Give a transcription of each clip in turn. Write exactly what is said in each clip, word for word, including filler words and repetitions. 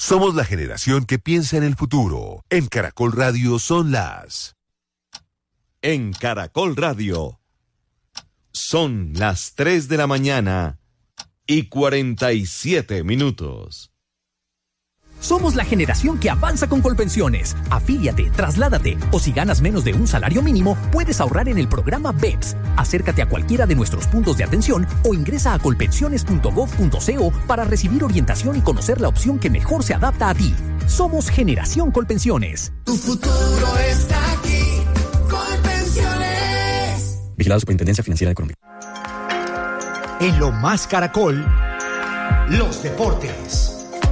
Somos la generación que piensa en el futuro. En Caracol Radio son las... En Caracol Radio son las tres de la mañana y cuarenta y siete minutos. Somos la generación que avanza con Colpensiones. Afíliate, trasládate o si ganas menos de un salario mínimo, puedes ahorrar en el programa B E P S. Acércate a cualquiera de nuestros puntos de atención o ingresa a colpensiones punto gov punto co para recibir orientación y conocer la opción que mejor se adapta a ti. Somos Generación Colpensiones. Tu futuro está aquí. Colpensiones. Vigilado Superintendencia Financiera de Colombia. En Lo Más Caracol, los deportes.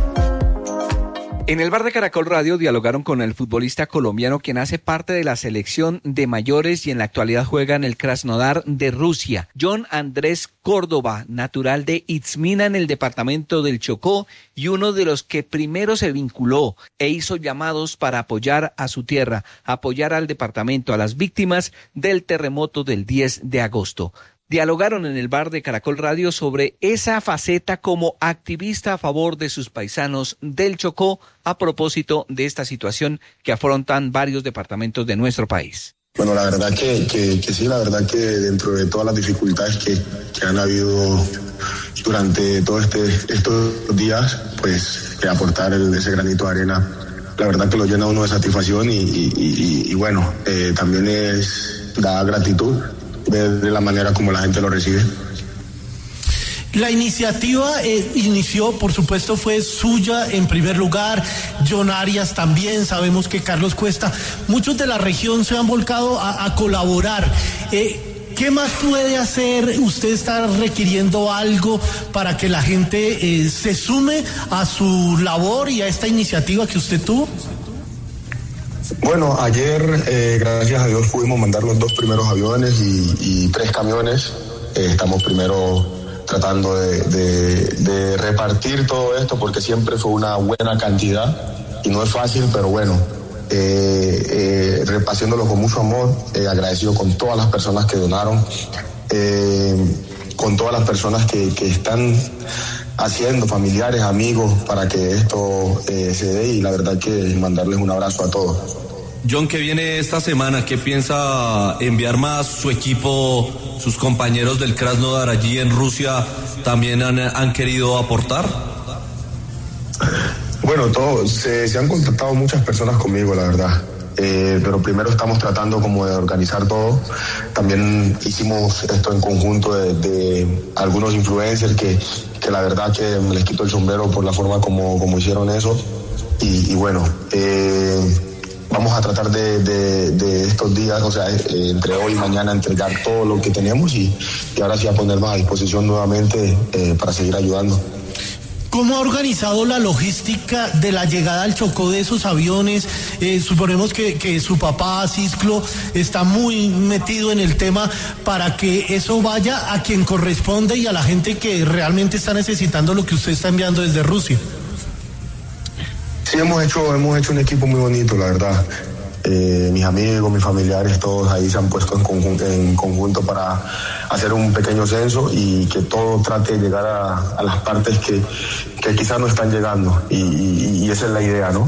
En el bar de Caracol Radio dialogaron con el futbolista colombiano quien hace parte de la selección de mayores y en la actualidad juega en el Krasnodar de Rusia. John Andrés Córdoba, natural de Itzmina en el departamento del Chocó y uno de los que primero se vinculó e hizo llamados para apoyar a su tierra, apoyar al departamento, a las víctimas del terremoto del diez de agosto. Dialogaron en el bar de Caracol Radio sobre esa faceta como activista a favor de sus paisanos del Chocó a propósito de esta situación que afrontan varios departamentos de nuestro país. Bueno, la verdad que, que, que sí, la verdad que dentro de todas las dificultades que, que han habido durante todos este, estos días, pues que aportar el, ese granito de arena, la verdad que lo llena uno de satisfacción y, y, y, y bueno, eh, también es da gratitud de la manera como la gente lo recibe. La iniciativa eh, inició, por supuesto, fue suya en primer lugar, John Arias también, sabemos que Carlos Cuesta, muchos de la región se han volcado a, a colaborar. Eh, ¿Qué más puede hacer? ¿Usted está requiriendo algo para que la gente eh, se sume a su labor y a esta iniciativa que usted tuvo? Bueno, ayer, eh, gracias a Dios, pudimos mandar los dos primeros aviones y, y tres camiones. Eh, estamos primero tratando de, de, de repartir todo esto porque siempre fue una buena cantidad y no es fácil, pero bueno, eh, eh, repasándolo con mucho amor, eh, agradecido con todas las personas que donaron, eh, con todas las personas que, que están haciendo, familiares, amigos, para que esto eh, se dé y la verdad que mandarles un abrazo a todos. John, ¿qué viene esta semana? ¿Qué piensa enviar más? ¿Su equipo, sus compañeros del Krasnodar allí en Rusia también han, han querido aportar? Bueno, todo, se, se han contactado muchas personas conmigo, la verdad. Eh, pero primero estamos tratando como de organizar todo. También hicimos esto en conjunto de, de algunos influencers que, que la verdad que me les quito el sombrero por la forma como, como hicieron eso. Y, y bueno, eh, vamos a tratar de, de, de estos días, o sea, eh, entre hoy y mañana entregar todo lo que tenemos y, y ahora sí a ponernos a disposición nuevamente eh, para seguir ayudando. ¿Cómo ha organizado la logística de la llegada al Chocó de esos aviones? Eh, suponemos que, que su papá, Cisclo, está muy metido en el tema para que eso vaya a quien corresponde y a la gente que realmente está necesitando lo que usted está enviando desde Rusia. Sí, hemos hecho, hemos hecho un equipo muy bonito, la verdad. Eh, mis amigos, mis familiares, todos ahí se han puesto en conjunto, en conjunto para hacer un pequeño censo y que todo trate de llegar a, a las partes que, que quizás no están llegando y, y, y esa es la idea, ¿no?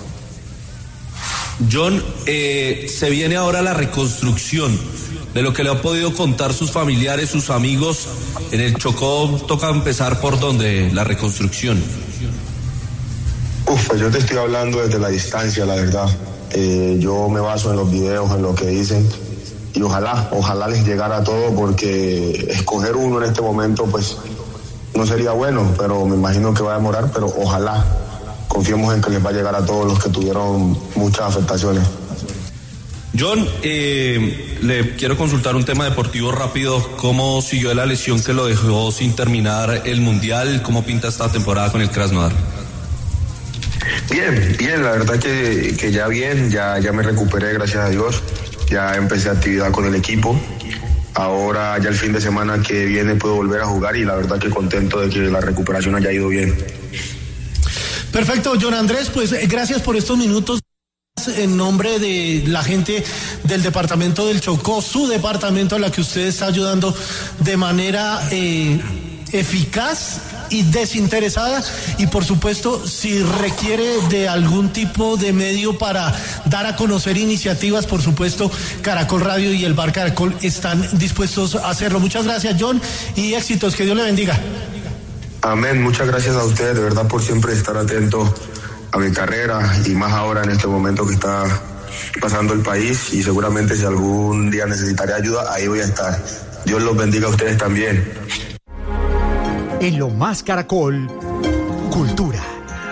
John, eh, se viene ahora la reconstrucción. De lo que le han podido contar sus familiares, sus amigos, en el Chocó toca empezar por donde la reconstrucción. Uf, pues yo te estoy hablando desde la distancia, la verdad. Eh, yo me baso en los videos, en lo que dicen y ojalá, ojalá les llegara todo porque escoger uno en este momento pues no sería bueno, pero me imagino que va a demorar, pero ojalá, confiemos en que les va a llegar a todos los que tuvieron muchas afectaciones. John, eh, le quiero consultar un tema deportivo rápido. ¿Cómo siguió la lesión que lo dejó sin terminar el Mundial? ¿Cómo pinta esta temporada con el Krasnodar? Bien, bien, la verdad que, que ya bien, ya, ya me recuperé, gracias a Dios. Ya empecé actividad con el equipo. Ahora ya el fin de semana que viene puedo volver a jugar y la verdad que contento de que la recuperación haya ido bien. Perfecto, John Andrés, pues gracias por estos minutos. En nombre de la gente del departamento del Chocó, su departamento a la que usted está ayudando de manera eh, eficaz y desinteresada, y por supuesto, si requiere de algún tipo de medio para dar a conocer iniciativas, por supuesto, Caracol Radio y el Bar Caracol están dispuestos a hacerlo. Muchas gracias, John, y éxitos, que Dios le bendiga. Amén, muchas gracias a ustedes, de verdad, por siempre estar atentos a mi carrera, y más ahora en este momento que está pasando el país, y seguramente si algún día necesitaré ayuda, ahí voy a estar. Dios los bendiga a ustedes también. En Lo Más Caracol, Cultura.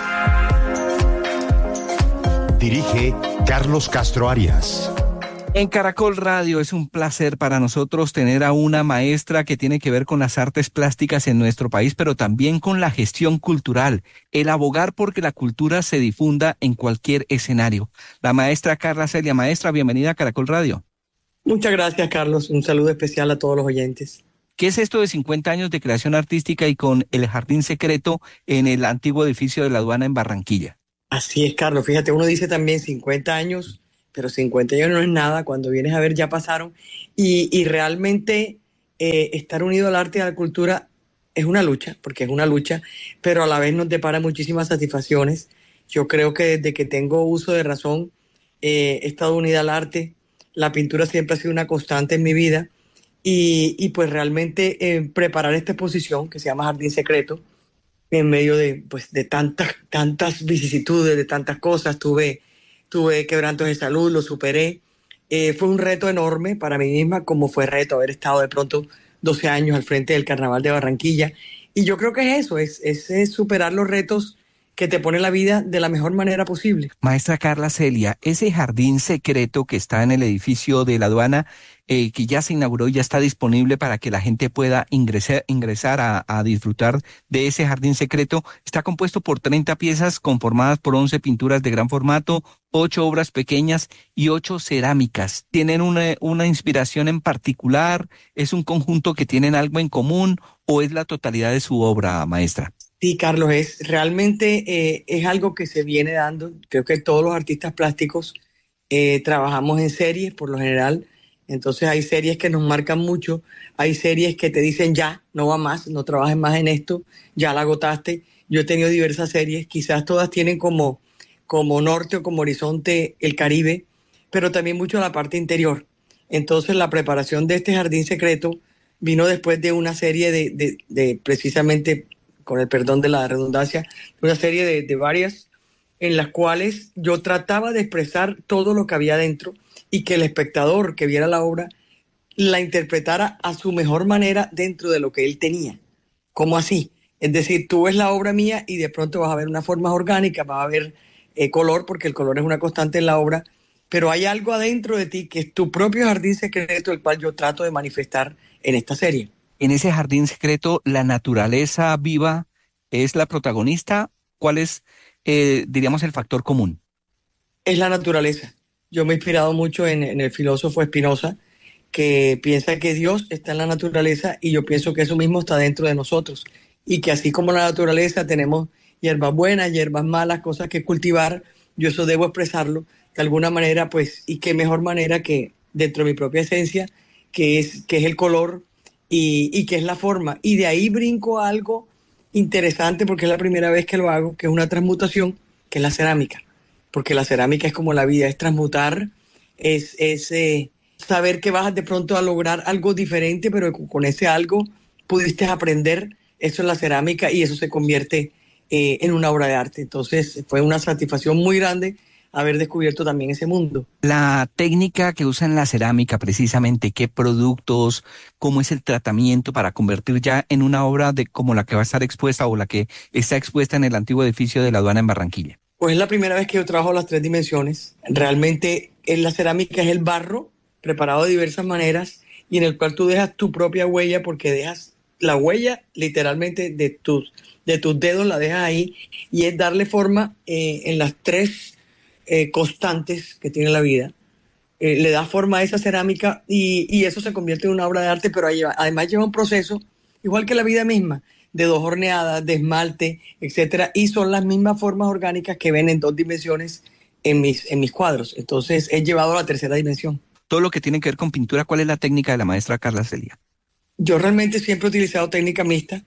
Dirige Carlos Castro Arias. En Caracol Radio es un placer para nosotros tener a una maestra que tiene que ver con las artes plásticas en nuestro país, pero también con la gestión cultural, el abogar porque la cultura se difunda en cualquier escenario. La maestra Carla Celia. Maestra, bienvenida a Caracol Radio. Muchas gracias, Carlos. Un saludo especial a todos los oyentes. ¿Qué es esto de cincuenta años de creación artística y con el Jardín Secreto en el antiguo edificio de la aduana en Barranquilla? Así es, Carlos. Fíjate, uno dice también cincuenta años, pero cincuenta años no es nada. Cuando vienes a ver, ya pasaron. Y, y realmente eh, estar unido al arte y a la cultura es una lucha, porque es una lucha, pero a la vez nos depara muchísimas satisfacciones. Yo creo que desde que tengo uso de razón eh, he estado unida al arte. La pintura siempre ha sido una constante en mi vida. Y, y pues realmente eh, preparar esta exposición que se llama Jardín Secreto, en medio de, pues, de tantas, tantas vicisitudes, de tantas cosas, tuve, tuve quebrantos de salud, lo superé. Eh, fue un reto enorme para mí misma, como fue reto haber estado de pronto doce años al frente del Carnaval de Barranquilla. Y yo creo que es eso, es, es, es superar los retos que te pone la vida de la mejor manera posible. Maestra Carla Celia, ese Jardín Secreto que está en el edificio de la aduana, eh, que ya se inauguró y ya está disponible para que la gente pueda ingresar, ingresar a, a disfrutar de ese Jardín Secreto, está compuesto por treinta piezas conformadas por once pinturas de gran formato, ocho obras pequeñas y ocho cerámicas. ¿Tienen una, una inspiración en particular? ¿Es un conjunto que tienen algo en común o es la totalidad de su obra, maestra? Sí, Carlos, es realmente eh, es algo que se viene dando. Creo que todos los artistas plásticos eh, trabajamos en series, por lo general. Entonces hay series que nos marcan mucho, hay series que te dicen ya, no va más, no trabajes más en esto, ya la agotaste. Yo he tenido diversas series, quizás todas tienen como, como norte o como horizonte el Caribe, pero también mucho la parte interior. Entonces la preparación de este Jardín Secreto vino después de una serie de, de, de precisamente, con el perdón de la redundancia, una serie de, de varias en las cuales yo trataba de expresar todo lo que había dentro y que el espectador que viera la obra la interpretara a su mejor manera dentro de lo que él tenía. ¿Cómo así? Es decir, tú ves la obra mía y de pronto vas a ver unas formas orgánicas, vas a ver eh, color, porque el color es una constante en la obra, pero hay algo adentro de ti que es tu propio jardín secreto, el cual yo trato de manifestar en esta serie. En ese Jardín Secreto, ¿la naturaleza viva es la protagonista? ¿Cuál es, eh, diríamos, el factor común? Es la naturaleza. Yo me he inspirado mucho en, en el filósofo Spinoza, que piensa que Dios está en la naturaleza, y yo pienso que eso mismo está dentro de nosotros. Y que así como la naturaleza tenemos hierbas buenas, hierbas malas, cosas que cultivar, yo eso debo expresarlo de alguna manera, pues, y qué mejor manera que dentro de mi propia esencia, que es, que es el color y, y que es la forma. Y de ahí brinco a algo interesante, porque es la primera vez que lo hago, que es una transmutación, que es la cerámica. Porque la cerámica es como la vida, es transmutar, es, es eh, saber que vas de pronto a lograr algo diferente, pero con ese algo pudiste aprender. Eso es la cerámica, y eso se convierte eh, en una obra de arte. Entonces fue una satisfacción muy grande haber descubierto también ese mundo. La técnica que usan la cerámica, precisamente, ¿qué productos, cómo es el tratamiento para convertir ya en una obra de como la que va a estar expuesta o la que está expuesta en el antiguo edificio de la aduana en Barranquilla? Pues es la primera vez que yo trabajo las tres dimensiones. Realmente en la cerámica es el barro preparado de diversas maneras y en el cual tú dejas tu propia huella, porque dejas la huella literalmente de tus, de tus dedos, la dejas ahí, y es darle forma eh, en las tres eh, constantes que tiene la vida. Eh, le da forma a esa cerámica y, y eso se convierte en una obra de arte, pero ahí, además lleva un proceso, igual que la vida misma, de dos horneadas, de esmalte, etcétera, y son las mismas formas orgánicas que ven en dos dimensiones en mis, en mis cuadros. Entonces he llevado a la tercera dimensión. Todo lo que tiene que ver con pintura, ¿cuál es la técnica de la maestra Carla Celia? Yo realmente siempre he utilizado técnica mixta,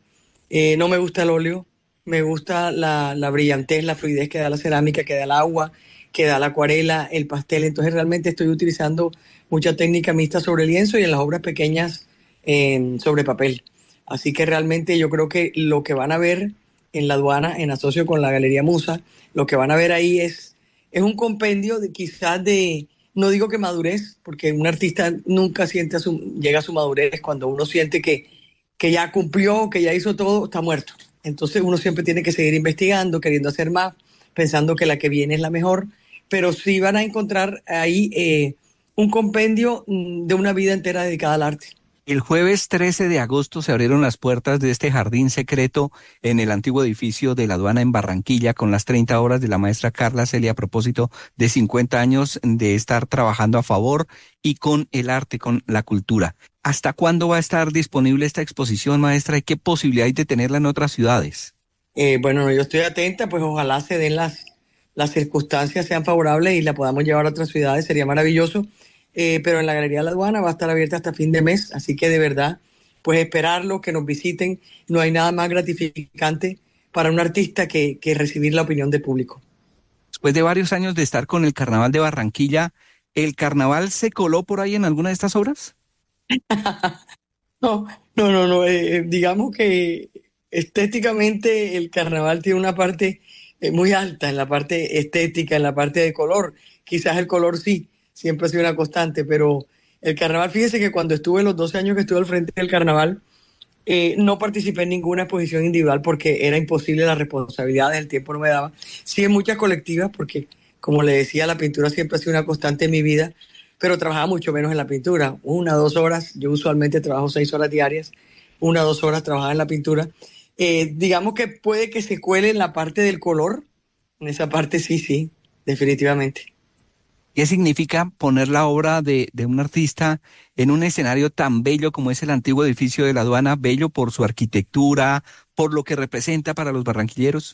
Eh, no me gusta el óleo, me gusta la, la brillantez, la fluidez que da la cerámica, que da el agua, que da la acuarela, el pastel. Entonces realmente estoy utilizando mucha técnica mixta sobre lienzo y en las obras pequeñas eh, sobre papel. Así que realmente yo creo que lo que van a ver en la aduana, en asocio con la Galería Musa, lo que van a ver ahí es, es un compendio de quizás de, no digo que madurez, porque un artista nunca siente a su, llega a su madurez cuando uno siente que, que ya cumplió, que ya hizo todo, está muerto. Entonces uno siempre tiene que seguir investigando, queriendo hacer más, pensando que la que viene es la mejor, pero sí van a encontrar ahí eh, un compendio de una vida entera dedicada al arte. El jueves trece de agosto se abrieron las puertas de este jardín secreto en el antiguo edificio de la aduana en Barranquilla con las treinta horas de la maestra Carla Celia a propósito de cincuenta años de estar trabajando a favor y con el arte, con la cultura. ¿Hasta cuándo va a estar disponible esta exposición, maestra, y qué posibilidad hay de tenerla en otras ciudades? Eh, bueno, yo estoy atenta, pues ojalá se den las, las circunstancias sean favorables y la podamos llevar a otras ciudades, sería maravilloso. Eh, pero en la Galería de la Aduana va a estar abierta hasta fin de mes, así que de verdad, pues esperarlo, que nos visiten. No hay nada más gratificante para un artista que, que recibir la opinión del público. Después de varios años de estar con el Carnaval de Barranquilla, ¿el Carnaval se coló por ahí en alguna de estas obras? no, no, no, no eh, digamos que estéticamente el Carnaval tiene una parte eh, muy alta, en la parte estética, en la parte de color. Quizás el color sí, siempre ha sido una constante, pero el Carnaval, fíjese que cuando estuve, los doce años que estuve al frente del Carnaval, eh, no participé en ninguna exposición individual porque era imposible, las responsabilidades, el tiempo no me daba. Sí en muchas colectivas porque, como le decía, la pintura siempre ha sido una constante en mi vida, pero trabajaba mucho menos en la pintura, una, dos horas, yo usualmente trabajo seis horas diarias, una, dos horas trabajaba en la pintura. Eh, digamos que puede que se cuele en la parte del color, en esa parte sí, sí, definitivamente. ¿Qué significa poner la obra de, de un artista en un escenario tan bello como es el antiguo edificio de la aduana, bello por su arquitectura, por lo que representa para los barranquilleros?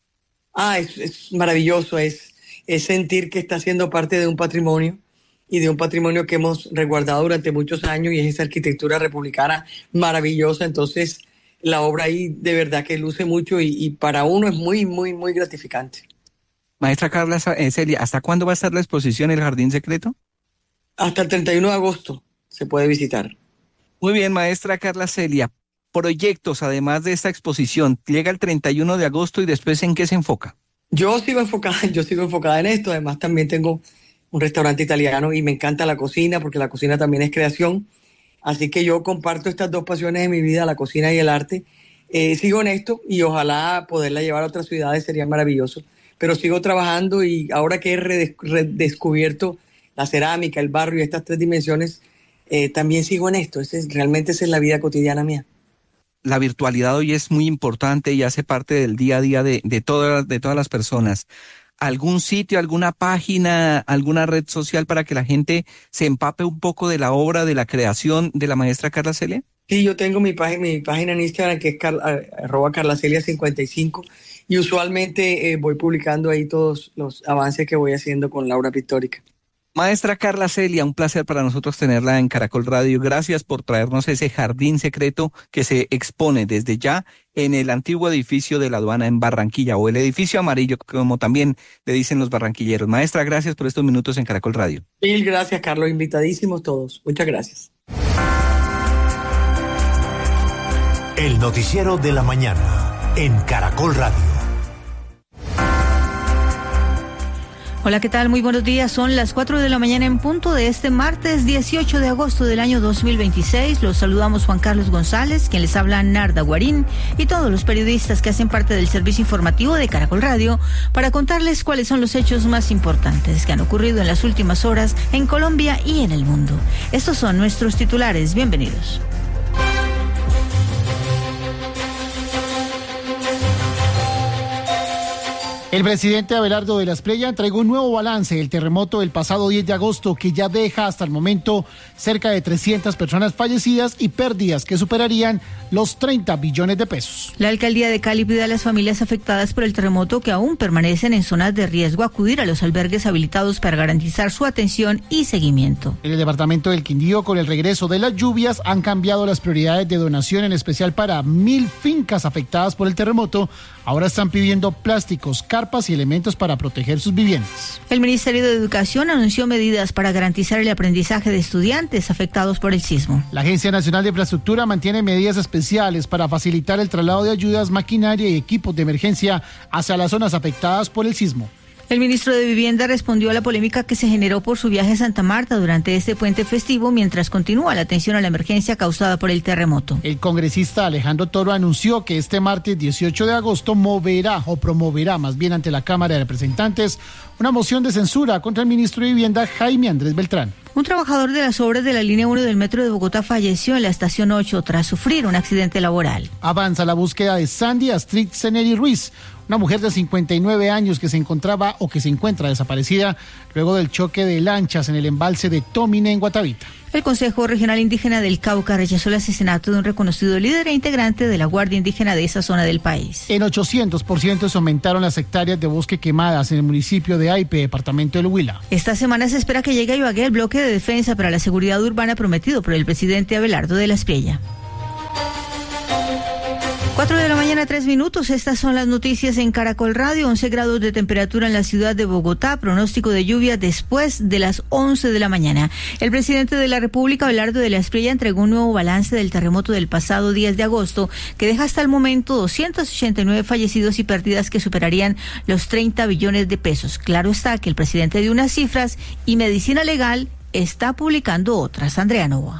Ah, es, es maravilloso, es, es sentir que está siendo parte de un patrimonio y de un patrimonio que hemos resguardado durante muchos años y es esa arquitectura republicana maravillosa. Entonces la obra ahí de verdad que luce mucho y, y para uno es muy, muy, muy gratificante. Maestra Carla Celia, ¿hasta cuándo va a estar la exposición El Jardín Secreto? Hasta el treinta y uno de agosto se puede visitar. Muy bien, maestra Carla Celia. Proyectos, además de esta exposición, llega el treinta y uno de agosto y después ¿en qué se enfoca? Yo sigo enfocada, yo sigo enfocada en esto. Además también tengo un restaurante italiano y me encanta la cocina porque la cocina también es creación. Así que yo comparto estas dos pasiones de mi vida, la cocina y el arte. Eh, sigo en esto y ojalá poderla llevar a otras ciudades sería maravilloso. Pero sigo trabajando y ahora que he redescubierto la cerámica, el barrio y estas tres dimensiones, eh, también sigo en esto. Ese es, realmente esa es la vida cotidiana mía. La virtualidad hoy es muy importante y hace parte del día a día de, de, todas, de todas las personas. ¿Algún sitio, alguna página, alguna red social para que la gente se empape un poco de la obra, de la creación de la maestra Carla Celia? Sí, yo tengo mi, página, mi página en Instagram que es car, arroba carlacelia cincuenta y cinco y usualmente eh, voy publicando ahí todos los avances que voy haciendo con la obra pictórica. Maestra Carla Celia, un placer para nosotros tenerla en Caracol Radio. Gracias por traernos ese jardín secreto que se expone desde ya en el antiguo edificio de la aduana en Barranquilla, o el edificio amarillo, como también le dicen los barranquilleros. Maestra, gracias por estos minutos en Caracol Radio. Mil gracias, Carlos. Invitadísimos todos. Muchas gracias. El noticiero de la mañana en Caracol Radio. Hola, ¿qué tal? Muy buenos días. Son las cuatro de la mañana en punto de este martes dieciocho de agosto del año dos mil veintiséis. Los saludamos Juan Carlos González, quien les habla Narda Guarín, y todos los periodistas que hacen parte del servicio informativo de Caracol Radio para contarles cuáles son los hechos más importantes que han ocurrido en las últimas horas en Colombia y en el mundo. Estos son nuestros titulares. Bienvenidos. El presidente Abelardo de la Espriella entregó un nuevo balance del terremoto del pasado diez de agosto que ya deja hasta el momento cerca de trescientas personas fallecidas y pérdidas que superarían los treinta billones de pesos. La alcaldía de Cali pide a las familias afectadas por el terremoto que aún permanecen en zonas de riesgo acudir a los albergues habilitados para garantizar su atención y seguimiento. En el departamento del Quindío, con el regreso de las lluvias, han cambiado las prioridades de donación, en especial para mil fincas afectadas por el terremoto. Ahora están pidiendo plásticos, carpas y elementos para proteger sus viviendas. El Ministerio de Educación anunció medidas para garantizar el aprendizaje de estudiantes afectados por el sismo. La Agencia Nacional de Infraestructura mantiene medidas especiales para facilitar el traslado de ayudas, maquinaria y equipos de emergencia hacia las zonas afectadas por el sismo. El ministro de Vivienda respondió a la polémica que se generó por su viaje a Santa Marta durante este puente festivo mientras continúa la atención a la emergencia causada por el terremoto. El congresista Alejandro Toro anunció que este martes dieciocho de agosto moverá o promoverá más bien ante la Cámara de Representantes una moción de censura contra el ministro de Vivienda Jaime Andrés Beltrán. Un trabajador de las obras de la línea uno del metro de Bogotá falleció en la estación ocho tras sufrir un accidente laboral. Avanza la búsqueda de Sandy Astrid Ceneri Ruiz, una mujer de cincuenta y nueve años que se encontraba o que se encuentra desaparecida luego del choque de lanchas en el embalse de Tomine en Guatavita. El Consejo Regional Indígena del Cauca rechazó el asesinato de un reconocido líder e integrante de la Guardia Indígena de esa zona del país. En ochocientos por ciento se aumentaron las hectáreas de bosque quemadas en el municipio de Aipe, departamento del Huila. Esta semana se espera que llegue a Ibagué el bloque de defensa para la seguridad urbana prometido por el presidente Abelardo de la Espriella. Cuatro de la mañana, tres minutos. Estas son las noticias en Caracol Radio. once grados de temperatura en la ciudad de Bogotá. Pronóstico de lluvia después de las once de la mañana. El presidente de la República, Abelardo de la Espriella, entregó un nuevo balance del terremoto del pasado diez de agosto, que deja hasta el momento doscientos ochenta y nueve fallecidos y pérdidas que superarían los treinta billones de pesos. Claro está que el presidente dio unas cifras y Medicina Legal está publicando otras. Andrea Novoa.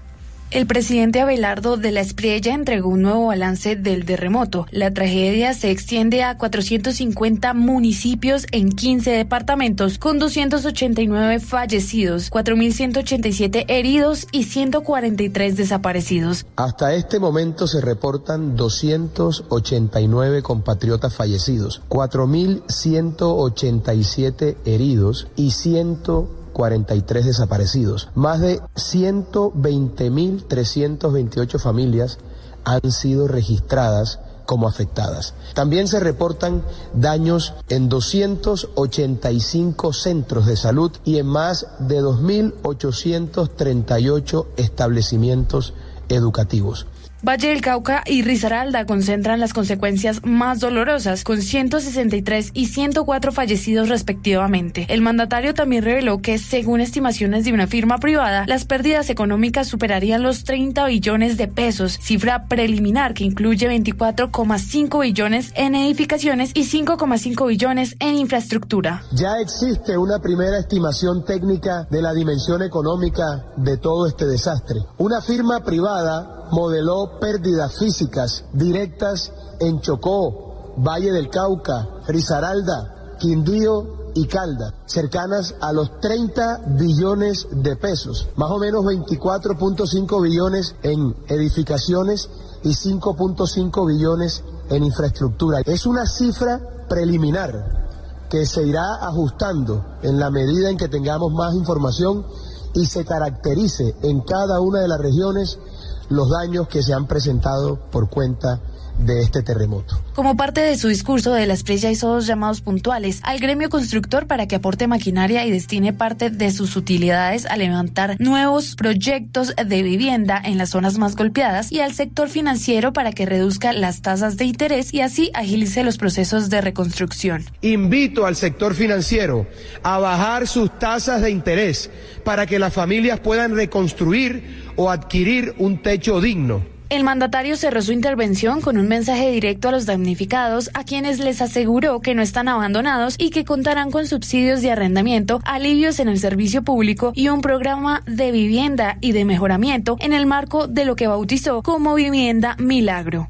El presidente Abelardo de la Espriella entregó un nuevo balance del terremoto. La tragedia se extiende a cuatrocientos cincuenta municipios en quince departamentos, con doscientos ochenta y nueve fallecidos, cuatro mil ciento ochenta y siete heridos y ciento cuarenta y tres desaparecidos. Hasta este momento se reportan doscientos ochenta y nueve compatriotas fallecidos, cuatro mil ciento ochenta y siete heridos y ciento cuarenta y tres desaparecidos. Más de ciento veinte mil trescientas veintiocho familias han sido registradas como afectadas. También se reportan daños en doscientos ochenta y cinco centros de salud y en más de dos mil ochocientos treinta y ocho establecimientos educativos. Valle del Cauca y Risaralda concentran las consecuencias más dolorosas, con ciento sesenta y tres y ciento cuatro fallecidos respectivamente. El mandatario también reveló que, según estimaciones de una firma privada, las pérdidas económicas superarían los treinta billones de pesos, cifra preliminar que incluye veinticuatro coma cinco billones en edificaciones y cinco coma cinco billones en infraestructura. Ya existe una primera estimación técnica de la dimensión económica de todo este desastre. Una firma privada modeló pérdidas físicas directas en Chocó, Valle del Cauca, Risaralda, Quindío y Calda, cercanas a los treinta billones de pesos, más o menos veinticuatro punto cinco billones en edificaciones y cinco punto cinco billones en infraestructura. Es una cifra preliminar que se irá ajustando en la medida en que tengamos más información y se caracterice en cada una de las regiones los daños que se han presentado por cuenta de este terremoto. Como parte de su discurso, de la Espriella hizo dos llamados puntuales al gremio constructor para que aporte maquinaria y destine parte de sus utilidades a levantar nuevos proyectos de vivienda en las zonas más golpeadas, y al sector financiero para que reduzca las tasas de interés y así agilice los procesos de reconstrucción. Invito al sector financiero a bajar sus tasas de interés para que las familias puedan reconstruir o adquirir un techo digno. El mandatario cerró su intervención con un mensaje directo a los damnificados, a quienes les aseguró que no están abandonados y que contarán con subsidios de arrendamiento, alivios en el servicio público y un programa de vivienda y de mejoramiento en el marco de lo que bautizó como Vivienda Milagro.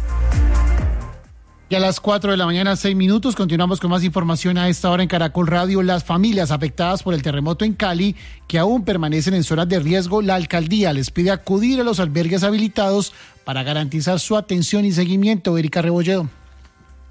Y a las cuatro de la mañana, seis minutos, continuamos con más información a esta hora en Caracol Radio. Las familias afectadas por el terremoto en Cali, que aún permanecen en zonas de riesgo, la alcaldía les pide acudir a los albergues habilitados para garantizar su atención y seguimiento. Erika Rebolledo.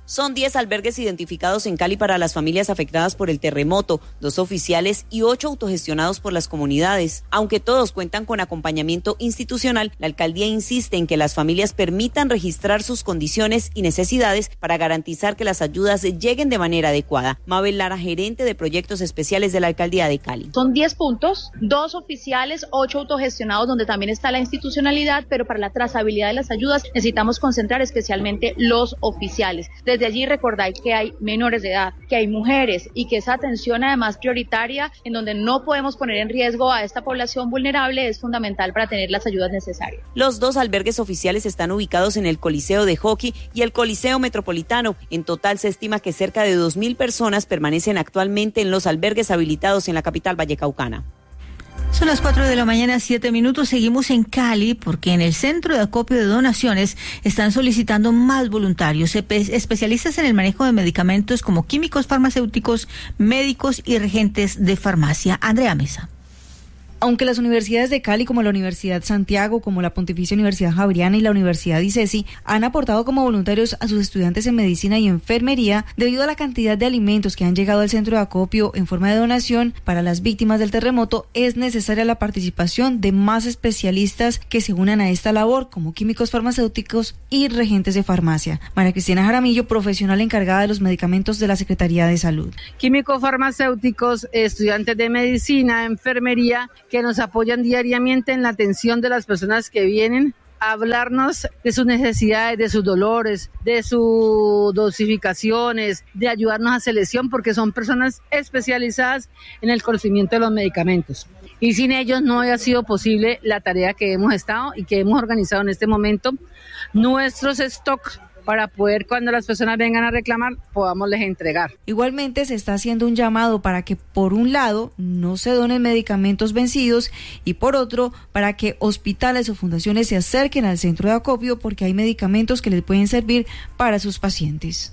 Son diez albergues identificados en Cali para las familias afectadas por el terremoto, dos oficiales y ocho autogestionados por las comunidades. Aunque todos cuentan con acompañamiento institucional, la alcaldía insiste en que las familias permitan registrar sus condiciones y necesidades para garantizar que las ayudas lleguen de manera adecuada. Mabel Lara, gerente de proyectos especiales de la alcaldía de Cali. Son diez puntos, dos oficiales, ocho autogestionados, donde también está la institucionalidad, pero para la trazabilidad de las ayudas necesitamos concentrar especialmente los oficiales. Desde allí recordar que hay menores de edad, que hay mujeres y que esa atención además prioritaria en donde no podemos poner en riesgo a esta población vulnerable es fundamental para tener las ayudas necesarias. Los dos albergues oficiales están ubicados en el Coliseo de Hockey y el Coliseo Metropolitano. En total se estima que cerca de dos mil personas permanecen actualmente en los albergues habilitados en la capital vallecaucana. Son las cuatro de la mañana, siete minutos. Seguimos en Cali porque en el Centro de Acopio de Donaciones están solicitando más voluntarios, especialistas en el manejo de medicamentos como químicos farmacéuticos, médicos y regentes de farmacia. Andrea Mesa. Aunque las universidades de Cali, como la Universidad Santiago, como la Pontificia Universidad Javeriana y la Universidad ICESI, han aportado como voluntarios a sus estudiantes en medicina y enfermería, debido a la cantidad de alimentos que han llegado al centro de acopio en forma de donación para las víctimas del terremoto, es necesaria la participación de más especialistas que se unan a esta labor, como químicos farmacéuticos y regentes de farmacia. María Cristina Jaramillo, profesional encargada de los medicamentos de la Secretaría de Salud. Químicos farmacéuticos, estudiantes de medicina, enfermería, que nos apoyan diariamente en la atención de las personas que vienen a hablarnos de sus necesidades, de sus dolores, de sus dosificaciones, de ayudarnos a selección, porque son personas especializadas en el conocimiento de los medicamentos. Y sin ellos no había sido posible la tarea que hemos estado y que hemos organizado en este momento. Nuestros stocks, para poder, cuando las personas vengan a reclamar, podamos les entregar. Igualmente se está haciendo un llamado para que, por un lado, no se donen medicamentos vencidos y, por otro, para que hospitales o fundaciones se acerquen al centro de acopio porque hay medicamentos que les pueden servir para sus pacientes.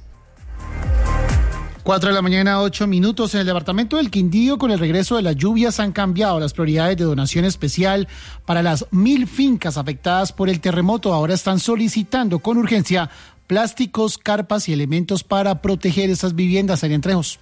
Cuatro de la mañana, ocho minutos. En el departamento del Quindío, con el regreso de las lluvias, han cambiado las prioridades de donación especial para las mil fincas afectadas por el terremoto. Ahora están solicitando con urgencia plásticos, carpas y elementos para proteger esas viviendas. Ariel Trejos.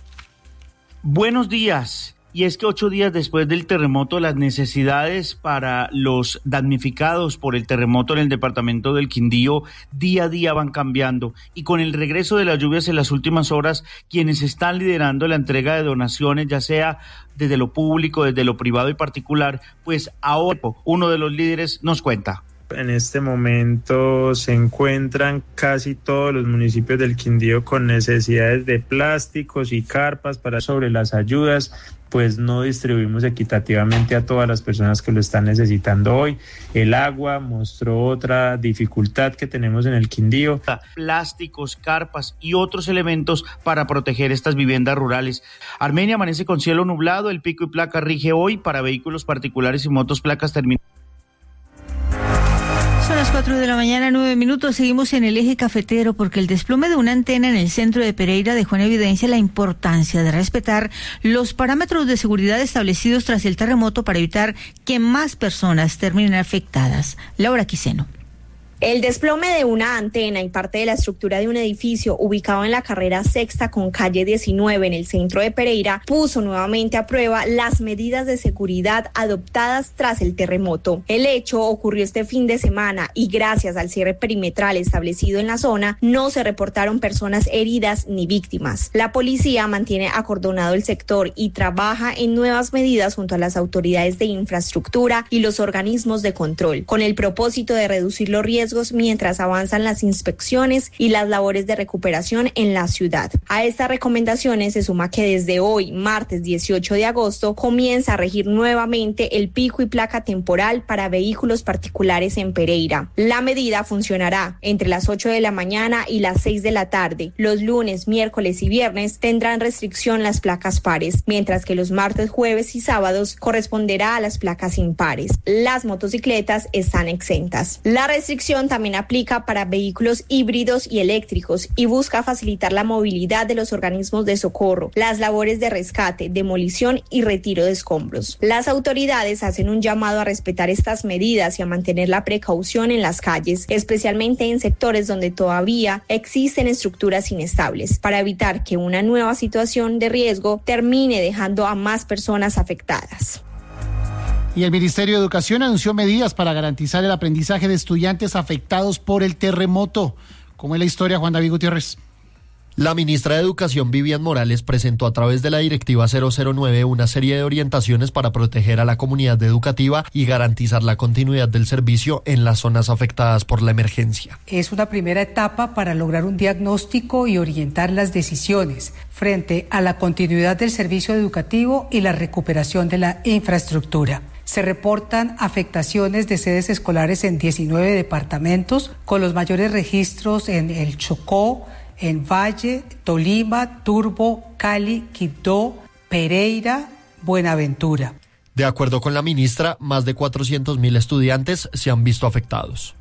Buenos días. Y es que ocho días después del terremoto, las necesidades para los damnificados por el terremoto en el departamento del Quindío día a día van cambiando. Y con el regreso de las lluvias en las últimas horas, quienes están liderando la entrega de donaciones, ya sea desde lo público, desde lo privado y particular, pues ahora uno de los líderes nos cuenta. En este momento se encuentran casi todos los municipios del Quindío con necesidades de plásticos y carpas para sobre las ayudas, pues no distribuimos equitativamente a todas las personas que lo están necesitando hoy. El agua mostró otra dificultad que tenemos en el Quindío. Plásticos, carpas y otros elementos para proteger estas viviendas rurales. Armenia amanece con cielo nublado, el pico y placa rige hoy para vehículos particulares y motos placas terminadas. Son las cuatro de la mañana, nueve minutos. Seguimos en el eje cafetero porque el desplome de una antena en el centro de Pereira dejó en evidencia la importancia de respetar los parámetros de seguridad establecidos tras el terremoto para evitar que más personas terminen afectadas. Laura Quiseno. El desplome de una antena y parte de la estructura de un edificio ubicado en la carrera sexta con calle diecinueve en el centro de Pereira puso nuevamente a prueba las medidas de seguridad adoptadas tras el terremoto. El hecho ocurrió este fin de semana y gracias al cierre perimetral establecido en la zona no se reportaron personas heridas ni víctimas. La policía mantiene acordonado el sector y trabaja en nuevas medidas junto a las autoridades de infraestructura y los organismos de control, con el propósito de reducir los riesgos mientras avanzan las inspecciones y las labores de recuperación en la ciudad. A estas recomendaciones se suma que desde hoy, martes dieciocho de agosto, comienza a regir nuevamente el pico y placa temporal para vehículos particulares en Pereira. La medida funcionará entre las ocho de la mañana y las seis de la tarde. Los lunes, miércoles y viernes tendrán restricción las placas pares, mientras que los martes, jueves y sábados corresponderá a las placas impares. Las motocicletas están exentas. La restricción solución también aplica para vehículos híbridos y eléctricos y busca facilitar la movilidad de los organismos de socorro, las labores de rescate, demolición y retiro de escombros. Las autoridades hacen un llamado a respetar estas medidas y a mantener la precaución en las calles, especialmente en sectores donde todavía existen estructuras inestables, para evitar que una nueva situación de riesgo termine dejando a más personas afectadas. Y el Ministerio de Educación anunció medidas para garantizar el aprendizaje de estudiantes afectados por el terremoto. ¿Cómo es la historia, Juan David Gutiérrez? La ministra de Educación, Vivian Morales, presentó a través de la Directiva cero cero nueve una serie de orientaciones para proteger a la comunidad educativa y garantizar la continuidad del servicio en las zonas afectadas por la emergencia. Es una primera etapa para lograr un diagnóstico y orientar las decisiones frente a la continuidad del servicio educativo y la recuperación de la infraestructura. Se reportan afectaciones de sedes escolares en diecinueve departamentos, con los mayores registros en el Chocó, en Valle, Tolima, Turbo, Cali, Quibdó, Pereira, Buenaventura. De acuerdo con la ministra, más de cuatrocientos mil estudiantes se han visto afectados.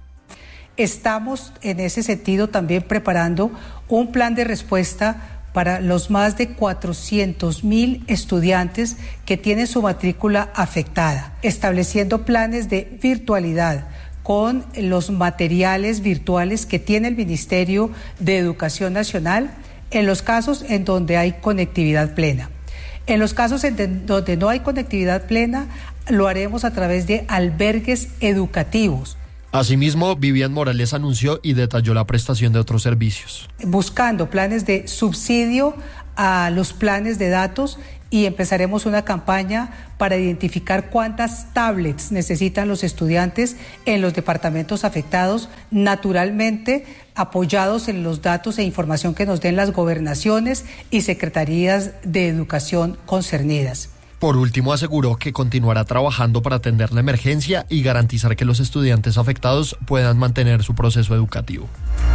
Estamos en ese sentido también preparando un plan de respuesta para los más de cuatrocientos mil estudiantes que tienen su matrícula afectada, estableciendo planes de virtualidad con los materiales virtuales que tiene el Ministerio de Educación Nacional en los casos en donde hay conectividad plena. En los casos en donde no hay conectividad plena, lo haremos a través de albergues educativos. Asimismo, Vivian Morales anunció y detalló la prestación de otros servicios. Buscando planes de subsidio a los planes de datos y empezaremos una campaña para identificar cuántas tablets necesitan los estudiantes en los departamentos afectados, naturalmente apoyados en los datos e información que nos den las gobernaciones y secretarías de educación concernidas. Por último, aseguró que continuará trabajando para atender la emergencia y garantizar que los estudiantes afectados puedan mantener su proceso educativo.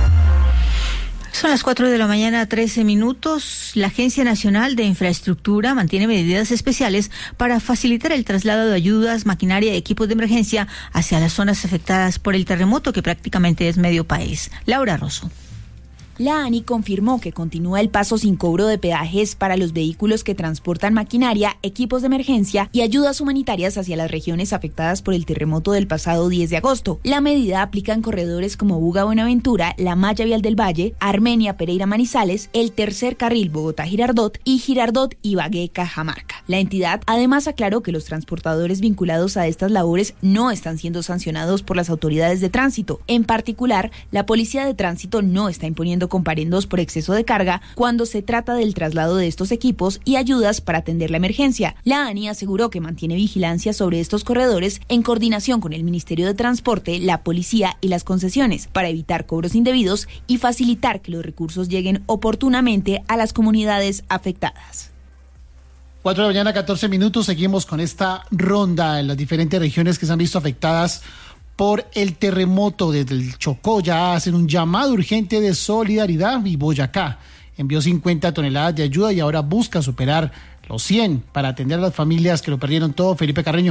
Son las cuatro de la mañana, trece minutos. La Agencia Nacional de Infraestructura mantiene medidas especiales para facilitar el traslado de ayudas, maquinaria y equipos de emergencia hacia las zonas afectadas por el terremoto, que prácticamente es medio país. Laura Rosso. La ANI confirmó que continúa el paso sin cobro de peajes para los vehículos que transportan maquinaria, equipos de emergencia y ayudas humanitarias hacia las regiones afectadas por el terremoto del pasado diez de agosto. La medida aplica en corredores como Buga-Buenaventura, la Malla Vial del Valle, Armenia-Pereira-Manizales, el tercer carril Bogotá-Girardot y Girardot-Ibagué-Cajamarca. La entidad además aclaró que los transportadores vinculados a estas labores no están siendo sancionados por las autoridades de tránsito. En particular, la Policía de Tránsito no está imponiendo comparendos por exceso de carga cuando se trata del traslado de estos equipos y ayudas para atender la emergencia. La ANI aseguró que mantiene vigilancia sobre estos corredores en coordinación con el Ministerio de Transporte, la Policía y las concesiones para evitar cobros indebidos y facilitar que los recursos lleguen oportunamente a las comunidades afectadas. cuatro de la mañana, catorce minutos. Seguimos con esta ronda en las diferentes regiones que se han visto afectadas por el terremoto. Desde el Chocó ya hacen un llamado urgente de solidaridad y Boyacá envió cincuenta toneladas de ayuda y ahora busca superar los cien para atender a las familias que lo perdieron todo. Felipe Carreño.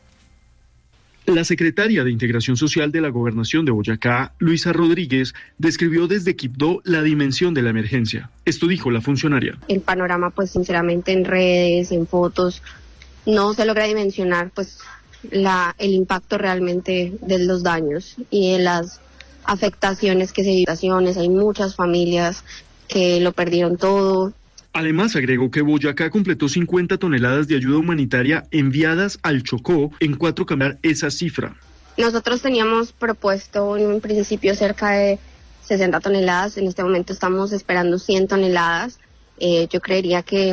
La secretaria de Integración Social de la Gobernación de Boyacá, Luisa Rodríguez, describió desde Quibdó la dimensión de la emergencia. Esto dijo la funcionaria. El panorama, pues sinceramente en redes, en fotos, no se logra dimensionar pues La, el impacto realmente de los daños y de las afectaciones que se viven. Hay muchas familias que lo perdieron todo. Además, agregó que Boyacá completó cincuenta toneladas de ayuda humanitaria enviadas al Chocó en cuatro cambiar esa cifra. Nosotros teníamos propuesto en un principio cerca de sesenta toneladas, en este momento estamos esperando cien toneladas. Eh, yo creería que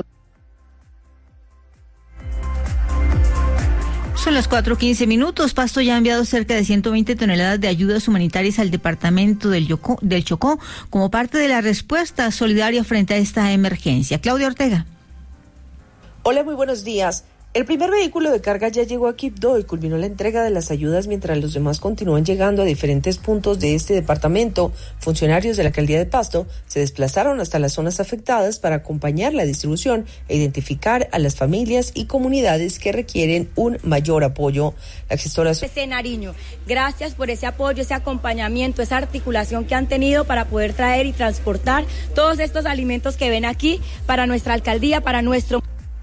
Son las cuatro quince minutos. Pasto ya ha enviado cerca de ciento veinte toneladas de ayudas humanitarias al departamento del Yocó, del Chocó como parte de la respuesta solidaria frente a esta emergencia. Claudia Ortega. Hola, muy buenos días. El primer vehículo de carga ya llegó a Quibdó y culminó la entrega de las ayudas mientras los demás continúan llegando a diferentes puntos de este departamento. Funcionarios de la alcaldía de Pasto se desplazaron hasta las zonas afectadas para acompañar la distribución e identificar a las familias y comunidades que requieren un mayor apoyo. La gestora de Nariño, gracias por ese apoyo, ese acompañamiento, esa articulación que han tenido para poder traer y transportar todos estos alimentos que ven aquí para nuestra alcaldía, para nuestro...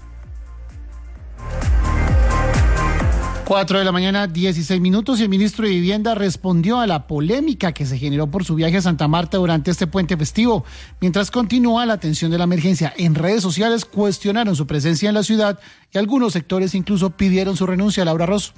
Cuatro de la mañana, dieciséis minutos, y el ministro de Vivienda respondió a la polémica que se generó por su viaje a Santa Marta durante este puente festivo. Mientras continúa la atención de la emergencia, en redes sociales cuestionaron su presencia en la ciudad y algunos sectores incluso pidieron su renuncia. Laura Rosso.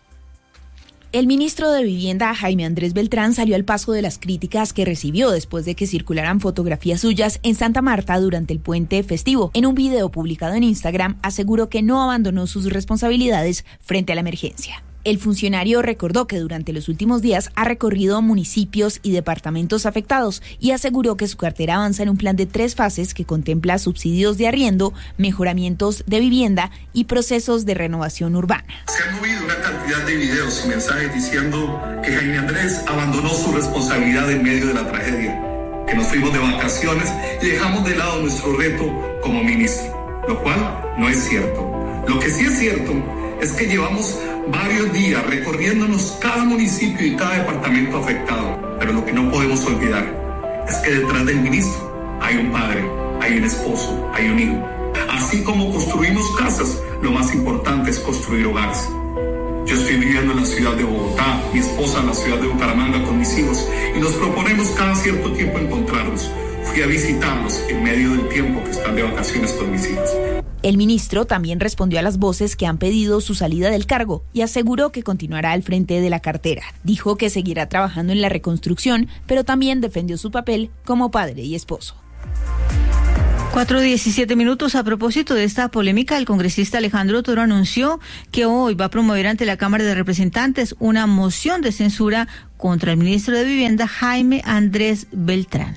El ministro de Vivienda, Jaime Andrés Beltrán, salió al paso de las críticas que recibió después de que circularan fotografías suyas en Santa Marta durante el puente festivo. En un video publicado en Instagram, aseguró que no abandonó sus responsabilidades frente a la emergencia. El funcionario recordó que durante los últimos días ha recorrido municipios y departamentos afectados y aseguró que su cartera avanza en un plan de tres fases que contempla subsidios de arriendo, mejoramientos de vivienda y procesos de renovación urbana. Se han movido una cantidad de videos y mensajes diciendo que Jaime Andrés abandonó su responsabilidad en medio de la tragedia, que nos fuimos de vacaciones y dejamos de lado nuestro reto como ministro, lo cual no es cierto. Lo que sí es cierto es que llevamos varios días recorriéndonos cada municipio y cada departamento afectado, pero lo que no podemos olvidar es que detrás del ministro hay un padre, hay un esposo, hay un hijo. Así como construimos casas, lo más importante es construir hogares. Yo estoy viviendo en la ciudad de Bogotá, mi esposa en la ciudad de Bucaramanga con mis hijos, y nos proponemos cada cierto tiempo encontrarnos. Fui a visitarlos en medio del tiempo que están de vacaciones con mis hijos. El ministro también respondió a las voces que han pedido su salida del cargo y aseguró que continuará al frente de la cartera. Dijo que seguirá trabajando en la reconstrucción, pero también defendió su papel como padre y esposo. cuatro diecisiete minutos. A propósito de esta polémica, el congresista Alejandro Toro anunció que hoy va a promover ante la Cámara de Representantes una moción de censura contra el ministro de Vivienda, Jaime Andrés Beltrán.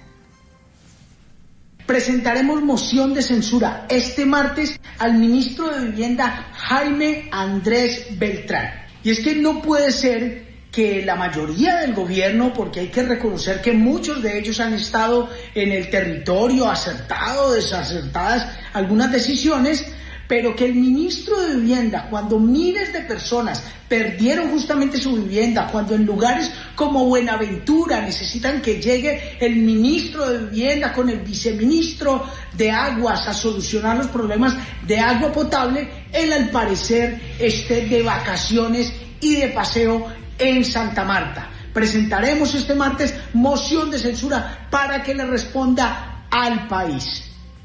Presentaremos moción de censura este martes al ministro de Vivienda, Jaime Andrés Beltrán. Y es que no puede ser que la mayoría del gobierno, porque hay que reconocer que muchos de ellos han estado en el territorio, acertado, desacertadas algunas decisiones, pero que el ministro de Vivienda, cuando miles de personas perdieron justamente su vivienda, cuando en lugares como Buenaventura necesitan que llegue el ministro de Vivienda con el viceministro de Aguas a solucionar los problemas de agua potable, él al parecer esté de vacaciones y de paseo en Santa Marta. Presentaremos este martes moción de censura para que le responda al país.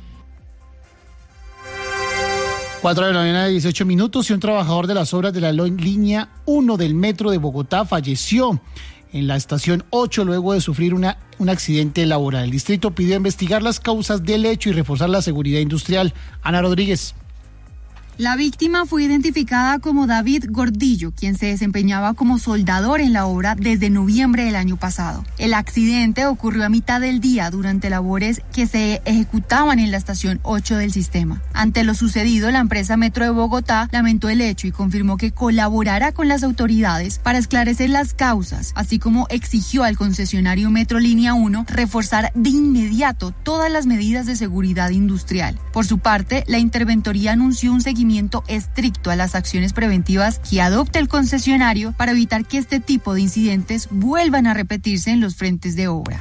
Cuatro de la mañana, dieciocho minutos, y un trabajador de las obras de la línea uno del metro de Bogotá falleció en la estación ocho luego de sufrir una, un accidente laboral. El distrito pidió investigar las causas del hecho y reforzar la seguridad industrial. Ana Rodríguez. La víctima fue identificada como David Gordillo, quien se desempeñaba como soldador en la obra desde noviembre del año pasado. El accidente ocurrió a mitad del día durante labores que se ejecutaban en la estación ocho del sistema. Ante lo sucedido, la empresa Metro de Bogotá lamentó el hecho y confirmó que colaborará con las autoridades para esclarecer las causas, así como exigió al concesionario Metro Línea uno reforzar de inmediato todas las medidas de seguridad industrial. Por su parte, la interventoría anunció un seguimiento estricto a las acciones preventivas que adopta el concesionario para evitar que este tipo de incidentes vuelvan a repetirse en los frentes de obra.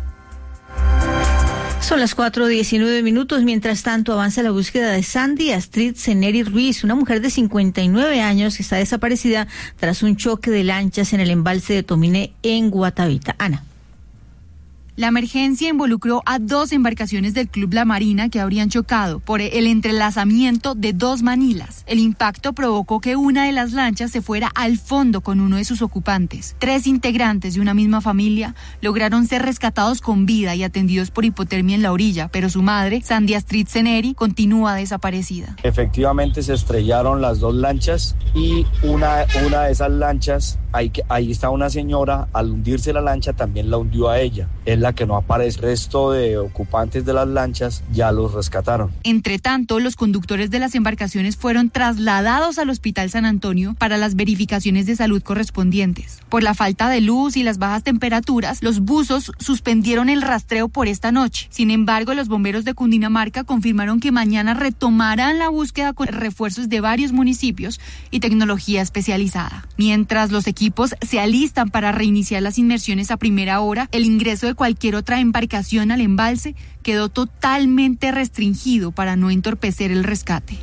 Son las cuatro diecinueve minutos. Mientras tanto, avanza la búsqueda de Sandy Astrid Ceneri Ruiz, una mujer de cincuenta y nueve años que está desaparecida tras un choque de lanchas en el embalse de Tomine en Guatavita. Ana. La emergencia involucró a dos embarcaciones del Club La Marina que habrían chocado por el entrelazamiento de dos manilas. El impacto provocó que una de las lanchas se fuera al fondo con uno de sus ocupantes. Tres integrantes de una misma familia lograron ser rescatados con vida y atendidos por hipotermia en la orilla, pero su madre, Sandy Astrid Ceneri, continúa desaparecida. Efectivamente se estrellaron las dos lanchas y una, una de esas lanchas, ahí, ahí está una señora, al hundirse la lancha también la hundió a ella. Es la que no aparece. El resto de ocupantes de las lanchas ya los rescataron. Entre tanto, los conductores de las embarcaciones fueron trasladados al Hospital San Antonio para las verificaciones de salud correspondientes. Por la falta de luz y las bajas temperaturas, los buzos suspendieron el rastreo por esta noche. Sin embargo, los bomberos de Cundinamarca confirmaron que mañana retomarán la búsqueda con refuerzos de varios municipios y tecnología especializada. Mientras los equipos se alistan para reiniciar las inmersiones a primera hora, el ingreso de cualquier otra embarcación al embalse quedó totalmente restringido para no entorpecer el rescate.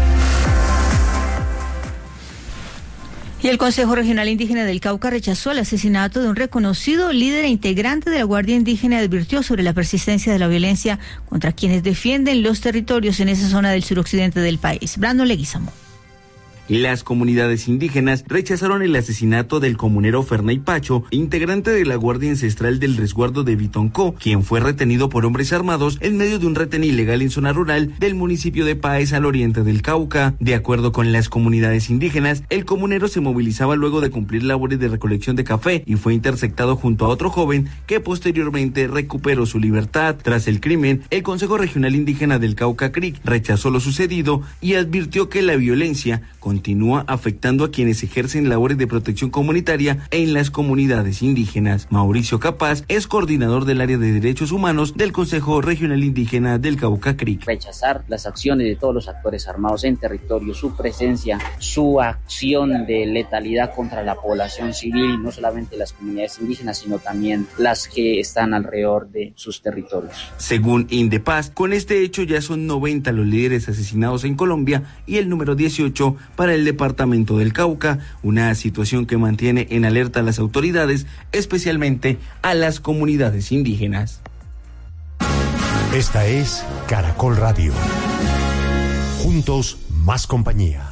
Y el Consejo Regional Indígena del Cauca rechazó el asesinato de un reconocido líder e integrante de la Guardia Indígena y advirtió sobre la persistencia de la violencia contra quienes defienden los territorios en esa zona del suroccidente del país. Brandon Leguizamo. Las comunidades indígenas rechazaron el asesinato del comunero Ferney Pacho, integrante de la Guardia Ancestral del Resguardo de Bitoncó, quien fue retenido por hombres armados en medio de un retén ilegal en zona rural del municipio de Páez al oriente del Cauca. De acuerdo con las comunidades indígenas, el comunero se movilizaba luego de cumplir labores de recolección de café y fue interceptado junto a otro joven que posteriormente recuperó su libertad. Tras el crimen, el Consejo Regional Indígena del Cauca C R I C rechazó lo sucedido y advirtió que la violencia continúa afectando a quienes ejercen labores de protección comunitaria en las comunidades indígenas. Mauricio Capaz es coordinador del área de derechos humanos del Consejo Regional Indígena del Cauca C R I C. Rechazar las acciones de todos los actores armados en territorio, su presencia, su acción de letalidad contra la población civil, no solamente las comunidades indígenas, sino también las que están alrededor de sus territorios. Según Indepaz, con este hecho ya son noventa los líderes asesinados en Colombia y el número dieciocho para el departamento del Cauca, una situación que mantiene en alerta a las autoridades, especialmente a las comunidades indígenas. Esta es Caracol Radio. Juntos, más compañía.